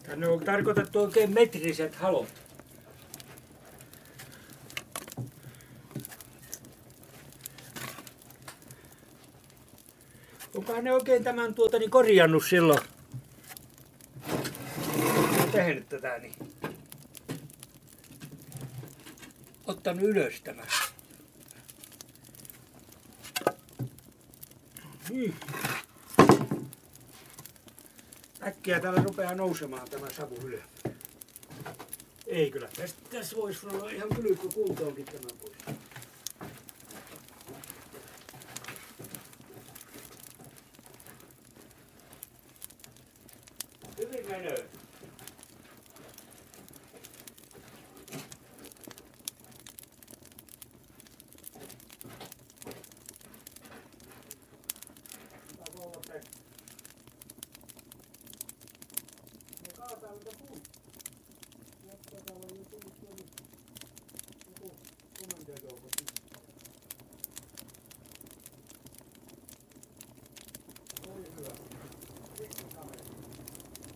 Tänne on tarkoitettu oikein metriset halot. Onkohan ne oikein tämän korjannut silloin? Olen tehnyt tätä niin. Ottanut ylös tämän. Niin. Äkkiä täällä rupeaa nousemaan tämä savu ylös. Ei kyllä. Tässä voisi olla ihan kylykkä kuntoonkin tämä pois. Hyvin menee. Ne kaataa mitä puuttuu.